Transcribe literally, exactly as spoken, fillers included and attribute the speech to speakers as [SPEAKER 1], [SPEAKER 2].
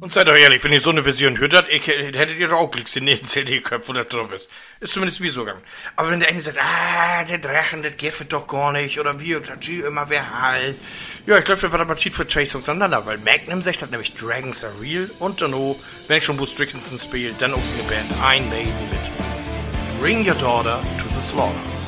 [SPEAKER 1] Und seid doch ehrlich, wenn ihr so eine Vision hört, ich, hättet ihr doch auch Blicks in den C D-Köpf, wo das drauf ist. Ist zumindest mir so gegangen. Aber wenn der eine sagt, ah, der Drachen, das geht doch gar nicht, oder wie, und das immer wer halt. Ja, ich glaube, das war der Appetit für zwei Songs aneinander, weil Magnum sagt, hat nämlich Dragons Are Real und dann auch, wenn ich schon Bruce Dickinson spielt, dann auch seine Band Iron Maiden mit Bring Your Daughter to the Slaughter.